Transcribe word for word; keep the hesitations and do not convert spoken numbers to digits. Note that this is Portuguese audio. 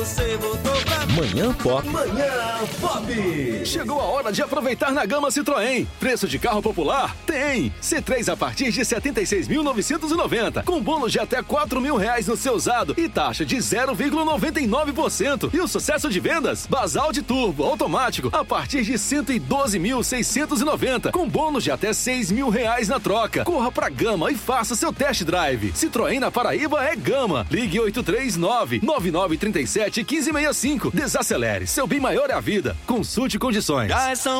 você voltou pra mim. Manhã Pop. Manhã Pop. Chegou a hora de aproveitar na gama Citroën. Preço de carro popular? Tem! C três a partir de setenta e seis mil novecentos e noventa, com bônus de até quatro mil reais no seu usado e taxa de zero vírgula noventa e nove por cento. E o sucesso de vendas? Basalt Turbo automático a partir de cento e doze mil seiscentos e noventa, com bônus de até seis mil reais na troca. Corra pra Gama e faça seu test drive. Citroën na Paraíba é Gama. Ligue oito três nove, nove nove três sete, um cinco seis cinco. Desacelere. Seu bem maior é a vida. Consulte condições.